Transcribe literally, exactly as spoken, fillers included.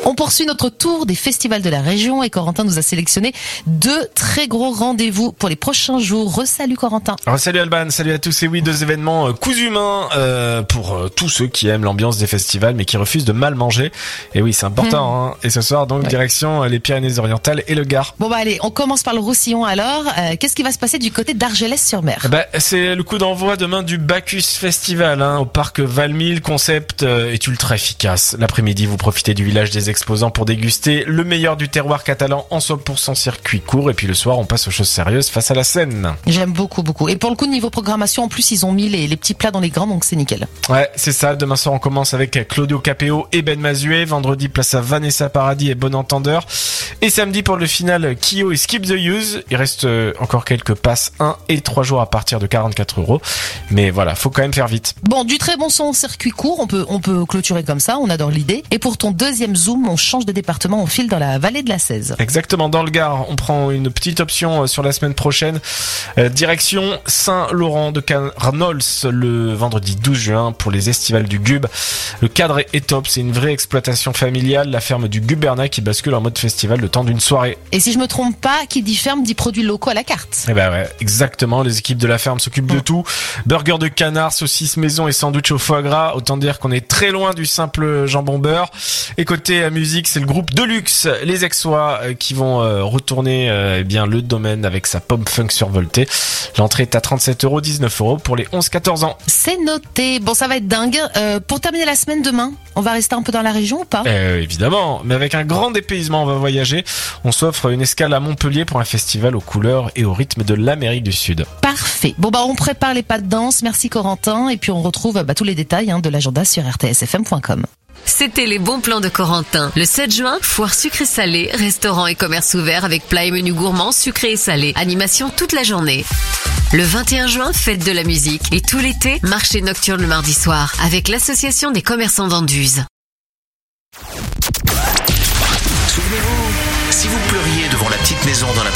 On poursuit notre tour des festivals de la région et Corentin nous a sélectionné deux très gros rendez-vous pour les prochains jours. Re-salut Corentin. Alors, salut Alban, salut à tous. Et oui, deux événements euh, cousus main euh, pour euh, tous ceux qui aiment l'ambiance des festivals mais qui refusent de mal manger. Et oui, c'est important. Mmh. Hein. Et ce soir, donc, ouais. direction euh, les Pyrénées-Orientales et le Gard. Bon bah allez, on commence par le Roussillon alors. Euh, qu'est-ce qui va se passer du côté d'Argelès-sur-Mer? Bah, c'est le coup d'envoi demain du Bacchus Festival hein, au parc Valmy. Le concept euh, est ultra efficace. L'après-midi, vous profitez du village des exposants pour déguster le meilleur du terroir catalan en cent pour cent circuit court. Et puis le soir, on passe aux choses sérieuses face à la scène. J'aime beaucoup, beaucoup. Et pour le coup, niveau programmation, en plus, ils ont mis les, les petits plats dans les grands, donc c'est nickel. Ouais, c'est ça. Demain soir, on commence avec Claudio Capéo et Ben Mazué. Vendredi, place à Vanessa Paradis et Bon Entendeur. Et samedi, pour le final, Kyo et Skip the Use. Il reste euh, encore quelques passes un et trois jours à partir de quarante-quatre euros. Mais voilà, faut quand même faire vite. Bon, du très bon son circuit court. On peut, on peut clôturer comme ça. On adore l'idée. Et pour ton deuxième zoom, on change de département. On file dans la vallée de la Cèze. Exactement. Dans le Gard, on prend une petite option sur la semaine prochaine. Euh, direction Saint-Laurent de Carnols le vendredi douze juin pour les estivales du Gub. Le cadre est top. C'est une vraie exploitation familiale. La ferme du Gubernat qui bascule en mode festival le temps d'une soirée. Et si je me trompe pas, qui dit ferme dit produits locaux à la carte. Eh ben ouais, exactement. Les équipes de la ferme s'occupent de tout. Burger de canard, saucisses maison et sandwich au foie gras. Autant dire qu'on est très loin du simple jambon beurre. Et côté musique, c'est le groupe Deluxe, les Aixois, euh, qui vont euh, retourner euh, eh bien le domaine avec sa pop funk survoltée. L'entrée est à trente-sept euros, dix-neuf euros pour les onze quatorze ans. C'est noté. Bon, ça va être dingue. Euh, pour terminer la semaine demain, on va rester un peu dans la région ou pas? euh, Évidemment, mais avec un grand dépaysement, on va voyager. On s'offre une escale à Montpellier pour un festival aux couleurs et au rythme de l'Amérique du Sud. Parfait. Bon bah on prépare les pas de danse. Merci Corentin. Et puis on retrouve bah, tous les détails hein, de l'agenda sur r t s f m point com. C'était les bons plans de Corentin. Le sept juin, foire sucré-salé, restaurant et commerce ouvert avec plats et menus gourmands sucrés et salés. Animation toute la journée. Le vingt et un juin, fête de la musique. Et tout l'été, marché nocturne le mardi soir avec l'association des commerçants d'Anduze. Souvenez-vous, si vous pleuriez devant la petite maison dans la